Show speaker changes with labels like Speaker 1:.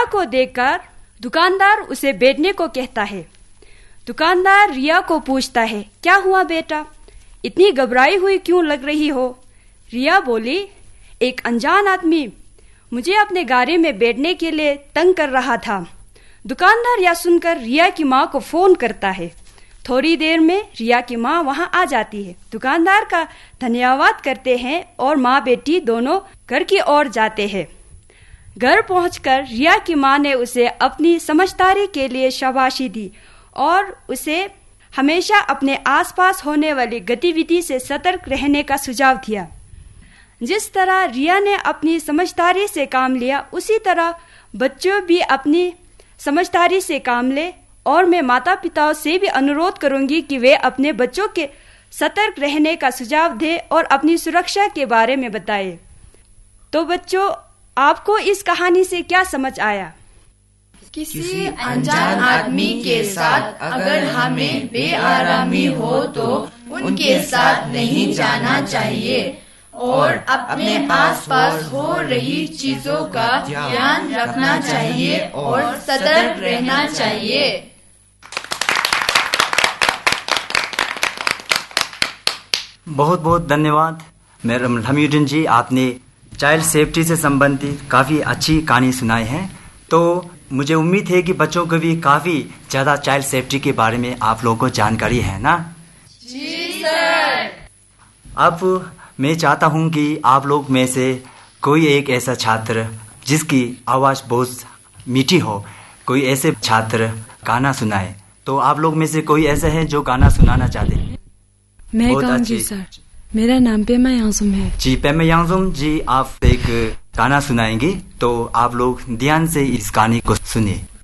Speaker 1: को देखकर दुकानदार उसे बैठने को कहता है। दुकानदार रिया को पूछता है, क्या हुआ बेटा, इतनी घबराई हुई क्यों लग रही हो? रिया बोली, एक अनजान आदमी मुझे अपने गाड़ी में बैठने के लिए तंग कर रहा था। दुकानदार यह सुनकर रिया की माँ को फोन करता है। थोड़ी देर में रिया की माँ वहां आ जाती है। दुकानदार का धन्यवाद करते हैं और माँ बेटी दोनों घर की ओर जाते हैं। घर पहुंचकर रिया की माँ ने उसे अपनी समझदारी के लिए शाबाशी दी और उसे हमेशा अपने आसपास होने वाली गतिविधि से सतर्क रहने का सुझाव दिया। जिस तरह रिया ने अपनी समझदारी से काम लिया, उसी तरह बच्चों भी अपनी समझदारी से काम ले। और मैं माता पिताओं से भी अनुरोध करूंगी कि वे अपने बच्चों के सतर्क रहने का सुझाव दें और अपनी सुरक्षा के बारे में बताएं। तो बच्चों, आपको इस कहानी से क्या समझ आया?
Speaker 2: किसी अनजान आदमी के साथ अगर हमें बेआरामी हो तो उनके साथ नहीं जाना चाहिए और अपने आसपास हो रही चीजों का ध्यान रखना चाहिए और सतर्क रहना चाहिए।
Speaker 3: बहुत बहुत धन्यवाद मैडम हमीदुन जी, आपने चाइल्ड सेफ्टी से संबंधित काफ़ी अच्छी कहानी सुनाई है। तो मुझे उम्मीद है कि बच्चों को भी काफ़ी ज़्यादा चाइल्ड सेफ्टी के बारे में आप लोगों को जानकारी है ना?
Speaker 2: जी सर।
Speaker 3: अब मैं चाहता हूं कि आप लोग में से कोई एक ऐसा छात्र जिसकी आवाज़ बहुत मीठी हो, कोई ऐसे छात्र गाना सुनाए। तो आप लोग में से कोई ऐसा है जो गाना सुनाना चाहते हैं?
Speaker 4: मैं गाऊंगी सर, मेरा नाम पेमा यांगसुम है।
Speaker 3: जी पेमा यांगसुम जी, आप एक गाना सुनाएंगे, तो आप लोग ध्यान से इस गाने को सुनिए।